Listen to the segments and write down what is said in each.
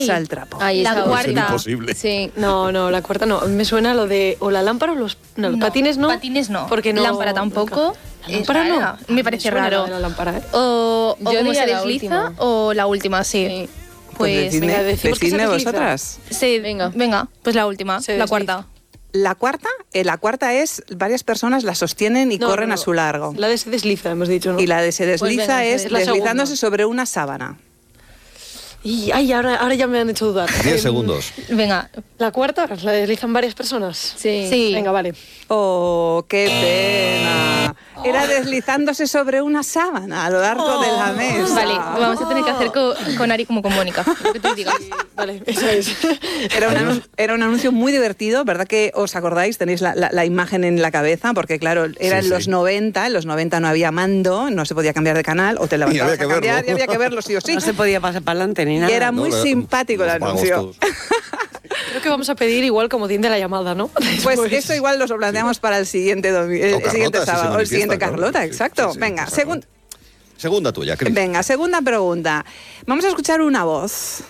el trapo. Ahí La está. cuarta. Es imposible. Sí. No, la cuarta no. Me suena lo de o la lámpara o los patines no. Patines no. Porque no. Lámpara tampoco. La lámpara no. Rara. Me parece suena raro. lo de la lámpara, ¿eh? O Yo como diría se la desliza última. o la última, sí. Pues venga, decimos que se decidme desliza. vosotras. sí, Venga. venga, pues la última, Se la desliza. cuarta. La cuarta es varias personas la sostienen y No, corren no, a su largo. La de se desliza, hemos dicho, ¿no? Y la de se desliza venga, es la deslizándose segunda. sobre una sábana. Y ahora ya me han hecho dudar. 10 segundos. Venga, La cuarta la deslizan varias personas. Sí. sí. Venga, vale. ¡Oh, qué pena! Era deslizándose sobre una sábana a lo largo de la mesa. Vale, vamos a tener que hacer con Ari como con Mónica, lo que tú digas. Vale, esa es. Era un anuncio muy divertido, ¿verdad que os acordáis? Tenéis la imagen en la cabeza, porque claro, era en los 90, en los 90 no había mando, no se podía cambiar de canal, o te levantabas había a que cambiar verlo. y había que verlo sí o sí. No se podía pasar para adelante ni nada. Y era No, muy simpático el nos vamos anuncio. todos. Creo que vamos a pedir igual como de la llamada, ¿no? Pues Después. eso igual lo planteamos para el siguiente, Carlota, siguiente si se sábado, el siguiente manifiesta, Carlota, claro. exacto. Sí, sí, Venga, claro. Segunda tuya, Cris. Venga, segunda pregunta. Vamos a escuchar una voz.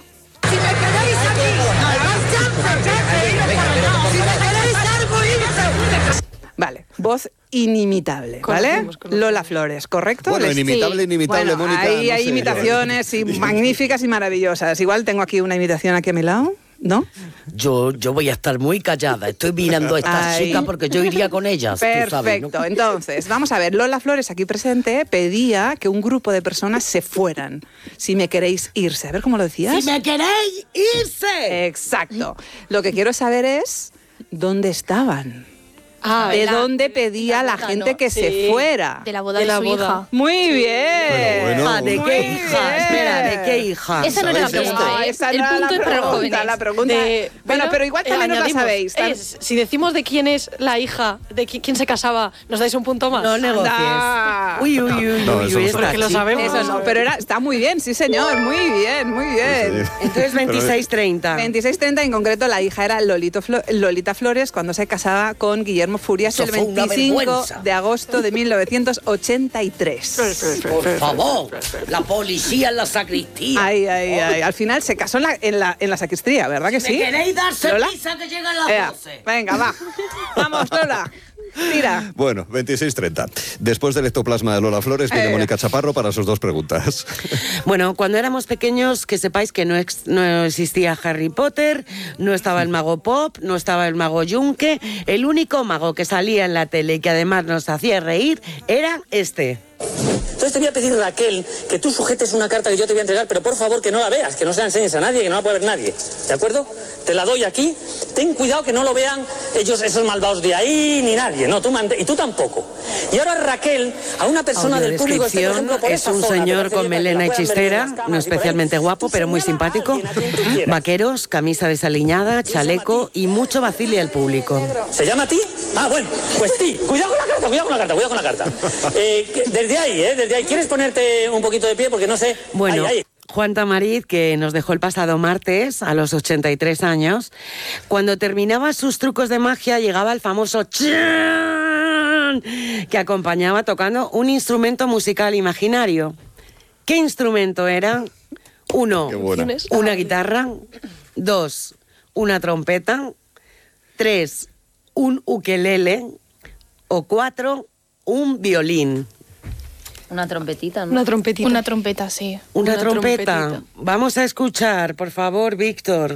Vale, voz inimitable, ¿vale? Conocemos. Lola Flores, ¿correcto? Bueno, Les- inimitable, Bueno, Mónica. ahí no hay sé, imitaciones y magníficas y maravillosas. Igual tengo aquí una imitación aquí a mi lado, ¿no? Yo voy a estar muy callada. Estoy mirando a estas Ay. chicas porque yo iría con ellas. tú sabes, ¿no? Perfecto. Entonces, vamos a ver. Lola Flores, aquí presente, pedía que un grupo de personas se fueran. Si me queréis irse. A ver cómo lo decías. Si me queréis irse. Exacto. Lo que quiero saber es dónde estaban. ¿De la- dónde pedía la boda, gente ¿no? que se fuera? De la boda De de, la su boda. hija. Muy bien. Pero bueno. Ah, ¿de Muy qué hija? bien. Espera, ¿de qué hija? Esa no era la ¿Sabéis esto? pregunta, ¿eh? Esa El no era punto es para los jóvenes. la pregunta. Bueno, pero igual también nos la añadimos, sabéis. Si decimos de quién es la hija, de quién se casaba, ¿nos dais un punto más? No negocies. Anda. Uy, No, eso lo esta sabemos. Porque lo chica. sabemos. Eso no, pero está muy bien, sí señor, muy bien, muy bien. Entonces 26:30. 26:30 en concreto la hija era Lolita Flores cuando se casaba con Guillermo Furias Eso el fue una 25 vergüenza. de agosto de 1983. Por favor, la policía en la sacristía. Ay. Al final se casó en la sacristía, ¿verdad que sí? ¿Me queréis darse Lola? prisa que llegan las Ea, 12? venga, va. Vamos, Lola. Tira. Bueno, 26:30. Después del ectoplasma de Lola Flores, viene Mónica Chaparro para sus dos preguntas. Bueno, cuando éramos pequeños, que sepáis que no existía Harry Potter, no estaba el mago Pop, no estaba el mago Yunque. El único mago que salía en la tele y que además nos hacía reír era este. Entonces te voy a pedir, Raquel, que tú sujetes una carta que yo te voy a entregar, pero por favor que no la veas, que no se la enseñes a nadie, que no la pueda ver nadie. ¿De acuerdo? Te la doy aquí. Ten cuidado que no lo vean ellos, esos malvados de ahí, ni nadie. No, y tú tampoco. Y ahora, Raquel, a una persona del público... por Audiodescripción ejemplo, por es esta un zona, señor que con parece bien melena que y la puedan ver en chistera, las cámaras no y por ahí. especialmente guapo, Tú pero muy señala a simpático. alguien, a quien tú quieras. Vaqueros, camisa desaliñada, chaleco y mucho vacile al público. ¿Se llama a ti? Ah, bueno, pues ti. Cuidado con la carta, cuidado con la carta, cuidado con la carta. Desde ahí, desde ahí. ¿Quieres ponerte un poquito de pie? Porque no sé... Bueno, Ahí. Juan Tamariz, que nos dejó el pasado martes a los 83 años, cuando terminaba sus trucos de magia llegaba el famoso chan que acompañaba tocando un instrumento musical imaginario. ¿Qué instrumento era? 1, Qué buena. una guitarra. 2, una trompeta. 3, un ukelele. O 4, un violín. Una trompetita, ¿no? Una trompetita. Una trompeta, sí. Una Una trompeta. trompetita. Vamos a escuchar, por favor, Víctor.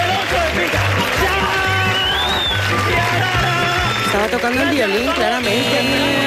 Estaba tocando el violín, claramente.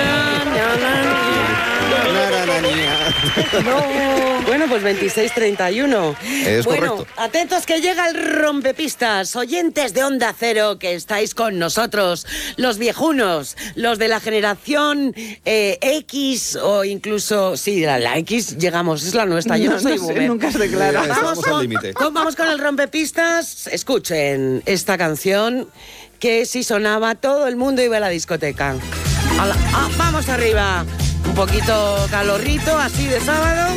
Bueno, pues 26:31. Es bueno, correcto. atentos que llega el rompepistas. Oyentes de Onda Cero que estáis con nosotros. Los viejunos, los de la generación X o incluso... Sí, la X llegamos, es la nuestra. Yo no soy sé, boomer. nunca estoy clara. Estamos al límite. Vamos con el rompepistas. Escuchen esta canción que si sonaba todo el mundo iba a la discoteca. Vamos arriba. Un poquito calorrito, así de sábado.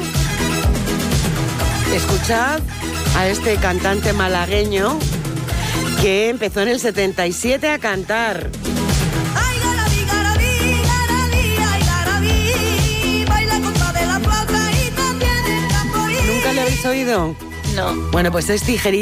Escuchad a este cantante malagueño que empezó en el 77 a cantar. Ay, garabí, garabí, garabí, ay, garabí, baila con toda de la flauta y también el tamborín. ¿Nunca le habéis oído? No. Bueno, pues es tijerita.